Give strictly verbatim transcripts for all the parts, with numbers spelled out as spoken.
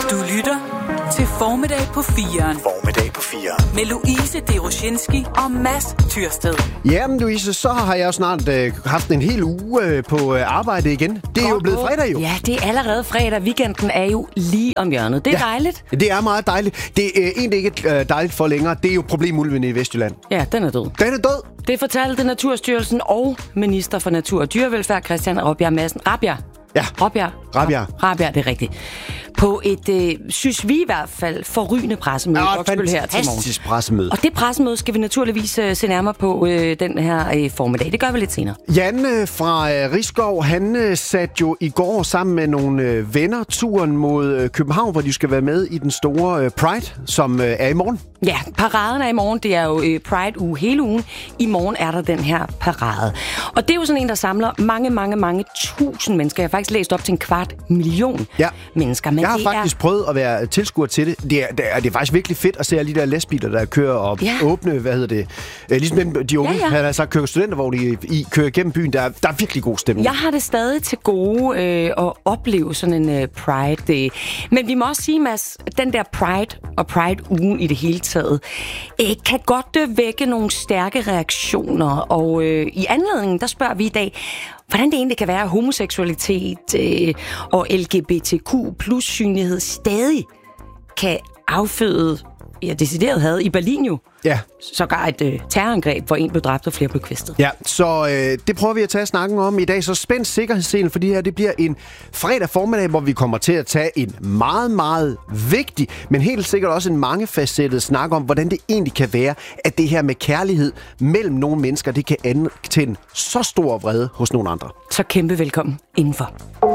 Du lytter til Formiddag på firen. Formiddag på firen. Med Louise Deroshinski og Mads Tyrsted. Jamen Louise, så har jeg jo snart øh, haft en hel uge øh, på øh, arbejde igen. Det er jo blevet fredag jo. Ja, det er allerede fredag. Weekenden er jo lige om hjørnet. Det er ja, dejligt. Det er meget dejligt. Det er øh, egentlig ikke øh, dejligt for længere. Det er jo problemulven i Vestjylland. Ja, den er død. Den er død. Det fortalte Naturstyrelsen og minister for Natur og Dyrevelfærd, Christian Rabjerg Madsen. Rabjerg. Ja. Rabjerg. Rabjerg. Rabjerg, det er rigtigt. På et, øh, synes vi i hvert fald, forrygende pressemøde. Ja, et fantastisk pressemøde. Og det pressemøde skal vi naturligvis øh, se nærmere på øh, den her øh, formiddag. Det gør vi lidt senere. Jan øh, fra øh, Risskov, han øh, satte jo i går sammen med nogle øh, venner turen mod øh, København, hvor de skal være med i den store øh, Pride, som øh, er i morgen. Ja, paraden er i morgen. Det er jo øh, Pride-uge hele ugen. I morgen er der den her parade. Og det er jo sådan en, der samler mange, mange, mange tusind mennesker. Jeg har faktisk læst op til en kvart million ja. mennesker. Men jeg har det faktisk er... prøvet at være tilskuer til det. Det er, det er, det er faktisk virkelig fedt at se alle de der lastbiler, der kører og ja. åbne, hvad hedder det, øh, ligesom dem, de unge, ja, ja. han har sagt, kører studentervogn i, i, kører gennem byen. Der, der er virkelig god stemning. Jeg har det stadig til gode øh, at opleve sådan en øh, Pride. Men vi må også sige, Mads, den der Pride og Pride-ugen i det hele taget, øh, kan godt øh, vække nogle stærke reaktioner. Og øh, i anledningen, der spørger vi i dag, hvordan det egentlig kan være, at homoseksualitet øh, og L G B T Q plus synlighed stadig kan afføde, ja, decideret had i Berlin jo. Ja. Sågar et øh, terrorangreb, hvor en blev dræbt og flere blev kvæstet. Ja, så øh, det prøver vi at tage snakken om i dag. Så spænd sikkerhedsselen, for det her det bliver en fredag formiddag, hvor vi kommer til at tage en meget, meget vigtig, men helt sikkert også en mangefacettet snak om, hvordan det egentlig kan være, at det her med kærlighed mellem nogle mennesker, det kan antænde så stor vrede hos nogle andre. Så kæmpe velkommen indenfor.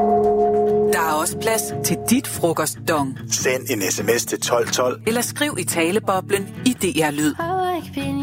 Der er også plads til dit frokostdong. Send en sms til tolv tolv. Eller skriv i taleboblen i D R Lyd.